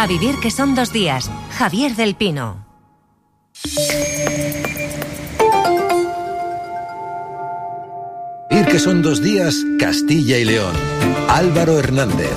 A vivir que son 2 días. Javier del Pino. Vivir que son 2 días, Castilla y León. Álvaro Hernández.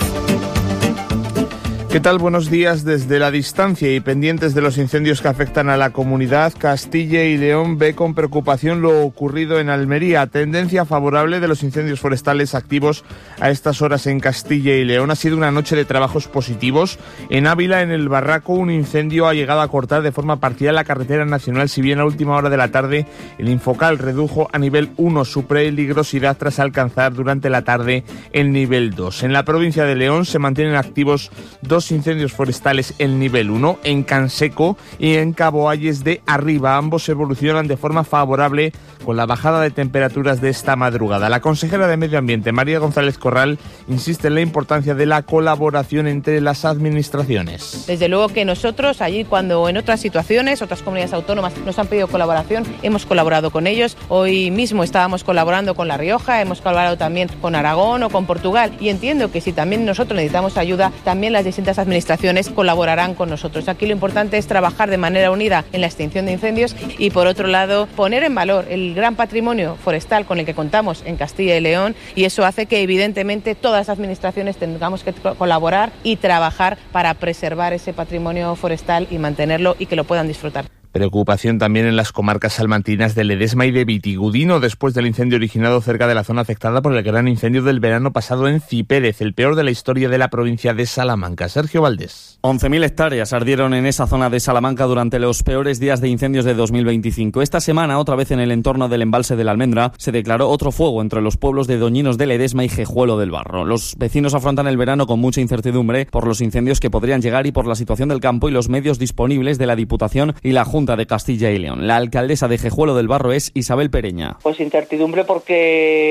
¿Qué tal? Buenos días. Desde la distancia y pendientes de los incendios que afectan a la comunidad, Castilla y León ve con preocupación lo ocurrido en Almería. Tendencia favorable de los incendios forestales activos a estas horas en Castilla y León. Ha sido una noche de trabajos positivos. En Ávila, en el Barraco, un incendio ha llegado a cortar de forma parcial la carretera nacional, si bien a última hora de la tarde el Infocal redujo a nivel 1 su peligrosidad tras alcanzar durante la tarde el nivel 2. En la provincia de León se mantienen activos 2 incendios forestales en nivel 1, en Canseco y en Cabo Ayes de Arriba. Ambos evolucionan de forma favorable con la bajada de temperaturas de esta madrugada. La consejera de Medio Ambiente, María González Corral, insiste en la importancia de la colaboración entre las administraciones. Desde luego que nosotros, allí cuando en otras situaciones, otras comunidades autónomas nos han pedido colaboración, hemos colaborado con ellos. Hoy mismo estábamos colaborando con La Rioja, hemos colaborado también con Aragón o con Portugal, y entiendo que si también nosotros necesitamos ayuda, también las distintas administraciones colaborarán con nosotros. Aquí lo importante es trabajar de manera unida en la extinción de incendios y, por otro lado, poner en valor el gran patrimonio forestal con el que contamos en Castilla y León, y eso hace que evidentemente todas las administraciones tengamos que colaborar y trabajar para preservar ese patrimonio forestal y mantenerlo y que lo puedan disfrutar. Preocupación también en las comarcas salmantinas de Ledesma y de Vitigudino después del incendio originado cerca de la zona afectada por el gran incendio del verano pasado en Cipérez, el peor de la historia de la provincia de Salamanca. Sergio Valdés. 11.000 hectáreas ardieron en esa zona de Salamanca durante los peores días de incendios de 2025. Esta semana, otra vez en el entorno del embalse de la Almendra, se declaró otro fuego entre los pueblos de Doñinos de Ledesma y Jejuelo del Barro. Los vecinos afrontan el verano con mucha incertidumbre por los incendios que podrían llegar y por la situación del campo y los medios disponibles de la Diputación y la Junta de Castilla y León. La alcaldesa de Jejuelo del Barro es Isabel Pereña. Pues incertidumbre porque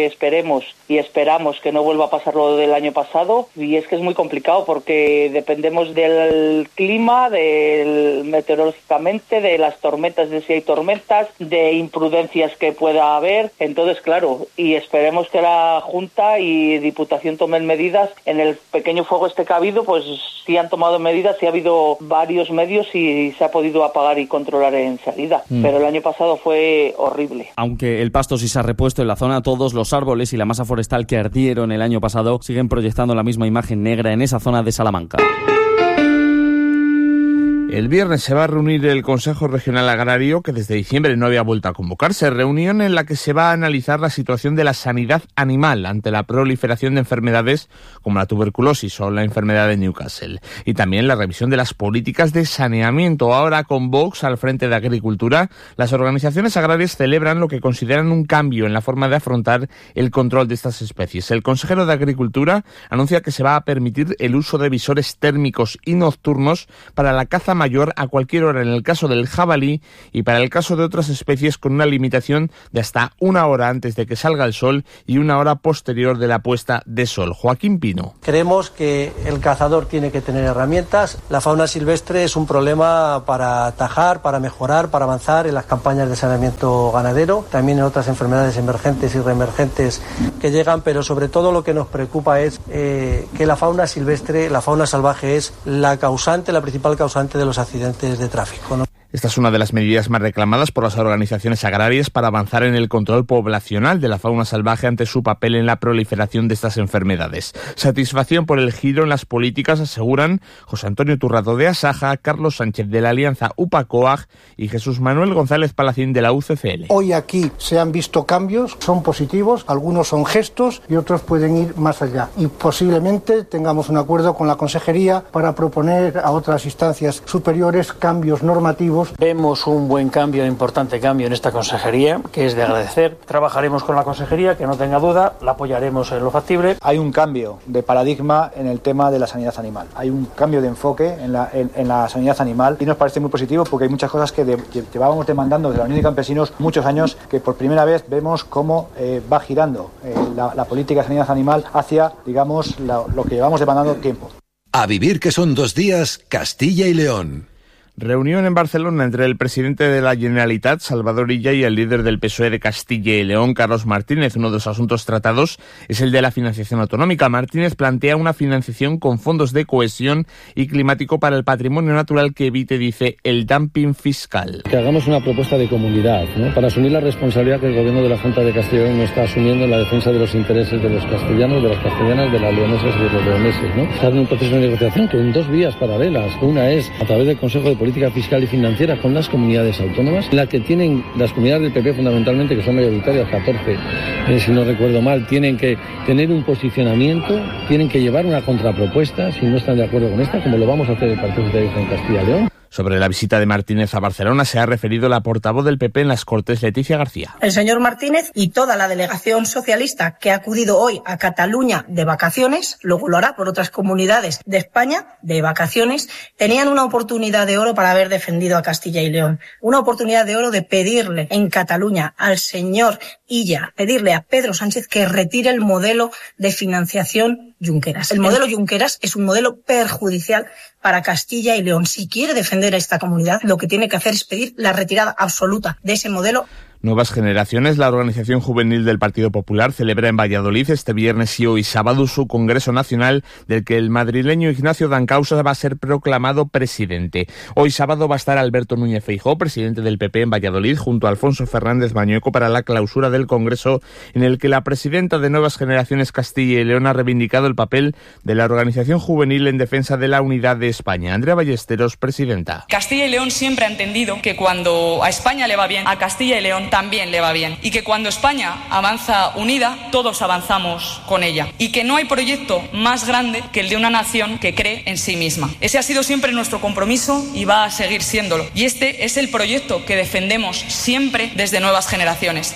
esperamos que no vuelva a pasar lo del año pasado, y es que es muy complicado porque dependemos del clima, meteorológicamente, de las tormentas, de si hay tormentas, de imprudencias que pueda haber. Entonces, claro, y esperemos que la Junta y Diputación tomen medidas. En el pequeño fuego que ha habido, pues sí han tomado medidas, sí ha habido varios medios y se ha podido apagar y controlar en salida, pero el año pasado fue horrible. Aunque el pasto sí se ha repuesto en la zona, todos los árboles y la masa forestal que ardieron el año pasado siguen proyectando la misma imagen negra en esa zona de Salamanca. El viernes se va a reunir el Consejo Regional Agrario, que desde diciembre no había vuelto a convocarse. Reunión en la que se va a analizar la situación de la sanidad animal ante la proliferación de enfermedades como la tuberculosis o la enfermedad de Newcastle. Y también la revisión de las políticas de saneamiento. Ahora, con Vox al frente de Agricultura, las organizaciones agrarias celebran lo que consideran un cambio en la forma de afrontar el control de estas especies. El consejero de Agricultura anuncia que se va a permitir el uso de visores térmicos y nocturnos para la caza mayor a cualquier hora en el caso del jabalí y para el caso de otras especies con una limitación de hasta 1 hora antes de que salga el sol y 1 hora posterior de la puesta de sol. Joaquín Pino. Creemos que el cazador tiene que tener herramientas. La fauna silvestre es un problema para atajar, para mejorar, para avanzar en las campañas de saneamiento ganadero, también en otras enfermedades emergentes y reemergentes que llegan, pero sobre todo lo que nos preocupa es que la fauna silvestre, la fauna salvaje es la principal causante de los accidentes de tráfico, ¿no? Esta es una de las medidas más reclamadas por las organizaciones agrarias para avanzar en el control poblacional de la fauna salvaje ante su papel en la proliferación de estas enfermedades. Satisfacción por el giro en las políticas, aseguran José Antonio Turrado de Asaja, Carlos Sánchez de la Alianza UPA-COAG y Jesús Manuel González Palacín de la UCCL. Hoy aquí se han visto cambios, son positivos, algunos son gestos y otros pueden ir más allá. Y posiblemente tengamos un acuerdo con la Consejería para proponer a otras instancias superiores cambios normativos. Vemos un buen cambio, un importante cambio en esta consejería, que es de agradecer. Trabajaremos con la consejería, que no tenga duda, la apoyaremos en lo factible. Hay un cambio de paradigma en el tema de la sanidad animal. Hay un cambio de enfoque en la sanidad animal y nos parece muy positivo porque hay muchas cosas que llevábamos demandando de la Unión de Campesinos muchos años, que por primera vez vemos cómo va girando la política de sanidad animal hacia, digamos, lo que llevamos demandando tiempo. A vivir que son 2 días, Castilla y León. Reunión en Barcelona entre el presidente de la Generalitat, Salvador Illa, y el líder del PSOE de Castilla y León, Carlos Martínez. Uno de los asuntos tratados es el de la financiación autonómica. Martínez plantea una financiación con fondos de cohesión y climático para el patrimonio natural que evite, dice, el dumping fiscal. Que hagamos una propuesta de comunidad, ¿no?, para asumir la responsabilidad que el gobierno de la Junta de Castilla y León no está asumiendo en la defensa de los intereses de los castellanos, de las castellanas, de las leonesas y de los leoneses, ¿no? Está en un proceso de negociación que en dos vías paralelas. Una es a través del Consejo de Política Fiscal y Financiera con las comunidades autónomas, la que tienen las comunidades del PP fundamentalmente, que son mayoritarias, 14, si no recuerdo mal, tienen que tener un posicionamiento, tienen que llevar una contrapropuesta si no están de acuerdo con esta, como lo vamos a hacer el Partido Socialista en Castilla y León. Sobre la visita de Martínez a Barcelona se ha referido la portavoz del PP en las Cortes, Leticia García. El señor Martínez y toda la delegación socialista que ha acudido hoy a Cataluña de vacaciones, luego lo hará por otras comunidades de España de vacaciones, tenían una oportunidad de oro para haber defendido a Castilla y León. Una oportunidad de oro de pedirle en Cataluña al señor Illa, pedirle a Pedro Sánchez que retire el modelo de financiación Junqueras. El modelo Junqueras es un modelo perjudicial para Castilla y León. Si quiere defender a esta comunidad, lo que tiene que hacer es pedir la retirada absoluta de ese modelo. Nuevas Generaciones, la organización juvenil del Partido Popular, celebra en Valladolid este viernes y hoy sábado su Congreso Nacional, del que el madrileño Ignacio Dancausa va a ser proclamado presidente. Hoy sábado va a estar Alberto Núñez Feijóo, presidente del PP en Valladolid, junto a Alfonso Fernández Mañueco para la clausura del Congreso, en el que la presidenta de Nuevas Generaciones Castilla y León ha reivindicado el papel de la organización juvenil en defensa de la unidad de España. Andrea Ballesteros, presidenta. Castilla y León siempre ha entendido que cuando a España le va bien, a Castilla y León también le va bien, y que cuando España avanza unida, todos avanzamos con ella, y que no hay proyecto más grande que el de una nación que cree en sí misma. Ese ha sido siempre nuestro compromiso y va a seguir siéndolo, y este es el proyecto que defendemos siempre desde Nuevas Generaciones.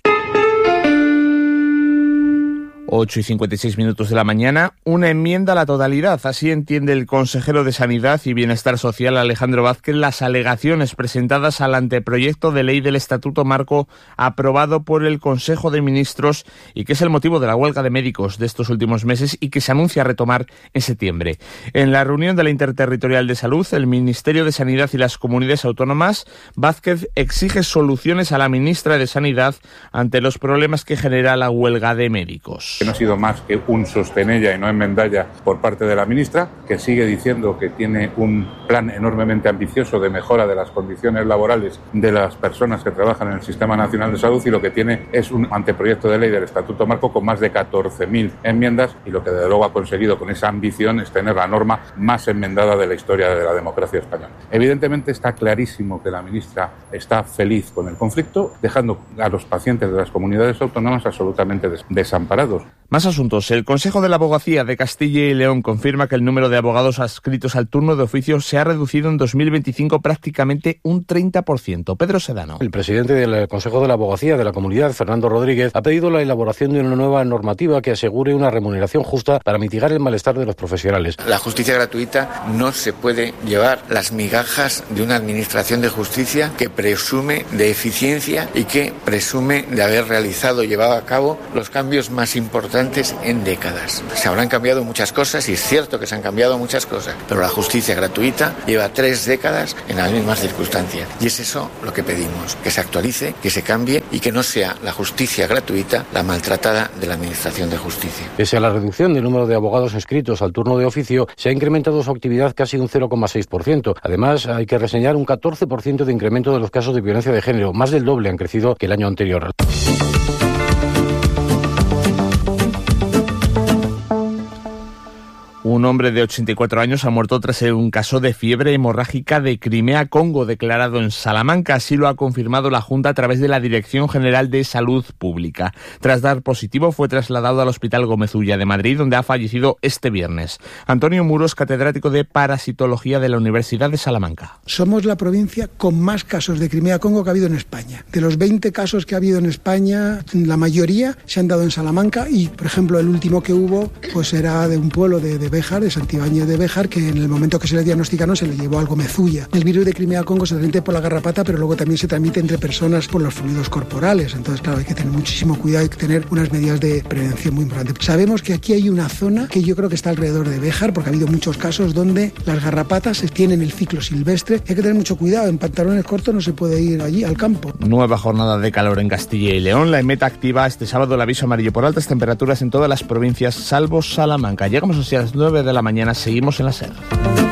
8:56 de la mañana, una enmienda a la totalidad. Así entiende el consejero de Sanidad y Bienestar Social, Alejandro Vázquez, las alegaciones presentadas al anteproyecto de ley del Estatuto Marco aprobado por el Consejo de Ministros y que es el motivo de la huelga de médicos de estos últimos meses y que se anuncia retomar en septiembre. En la reunión de la Interterritorial de Salud, el Ministerio de Sanidad y las comunidades autónomas, Vázquez exige soluciones a la ministra de Sanidad ante los problemas que genera la huelga de médicos. Que no ha sido más que un sostenella y no enmendalla por parte de la ministra, que sigue diciendo que tiene un plan enormemente ambicioso de mejora de las condiciones laborales de las personas que trabajan en el Sistema Nacional de Salud, y lo que tiene es un anteproyecto de ley del Estatuto Marco con más de 14.000 enmiendas, y lo que desde luego ha conseguido con esa ambición es tener la norma más enmendada de la historia de la democracia española. Evidentemente está clarísimo que la ministra está feliz con el conflicto, dejando a los pacientes de las comunidades autónomas absolutamente desamparados. Más asuntos. El Consejo de la Abogacía de Castilla y León confirma que el número de abogados adscritos al turno de oficio se ha reducido en 2025 prácticamente un 30%. Pedro Sedano. El presidente del Consejo de la Abogacía de la Comunidad, Fernando Rodríguez, ha pedido la elaboración de una nueva normativa que asegure una remuneración justa para mitigar el malestar de los profesionales. La justicia gratuita no se puede llevar las migajas de una administración de justicia que presume de eficiencia y que presume de haber realizado y llevado a cabo los cambios más importantes en décadas. Se habrán cambiado muchas cosas y es cierto que se han cambiado muchas cosas, pero la justicia gratuita lleva 3 décadas en las mismas circunstancias y es eso lo que pedimos, que se actualice, que se cambie y que no sea la justicia gratuita la maltratada de la administración de justicia. Pese a la reducción del número de abogados inscritos al turno de oficio, se ha incrementado su actividad casi un 0,6%. Además, hay que reseñar un 14% de incremento de los casos de violencia de género, más del doble han crecido que el año anterior. Un hombre de 84 años ha muerto tras un caso de fiebre hemorrágica de Crimea-Congo declarado en Salamanca. Así lo ha confirmado la Junta a través de la Dirección General de Salud Pública. Tras dar positivo, fue trasladado al Hospital Gómez Ulla de Madrid, donde ha fallecido este viernes. Antonio Muros, catedrático de Parasitología de la Universidad de Salamanca. Somos la provincia con más casos de Crimea-Congo que ha habido en España. De los 20 casos que ha habido en España, la mayoría se han dado en Salamanca y, por ejemplo, el último que hubo pues era de un pueblo de Béjar, Béjar, de Santibáñez de Béjar, que en el momento que se le diagnosticaron se le llevó algo mezulla. El virus de Crimea-Congo se transmite por la garrapata, pero luego también se transmite entre personas por los fluidos corporales. Entonces, claro, hay que tener muchísimo cuidado, hay que tener unas medidas de prevención muy importantes. Sabemos que aquí hay una zona que yo creo que está alrededor de Béjar, porque ha habido muchos casos donde las garrapatas tienen el ciclo silvestre. Hay que tener mucho cuidado, en pantalones cortos no se puede ir allí al campo. Nueva jornada de calor en Castilla y León. La EMET activa este sábado el aviso amarillo por altas temperaturas en todas las provincias, salvo Salamanca. Llegamos así a las 9 de la mañana, seguimos en la SER.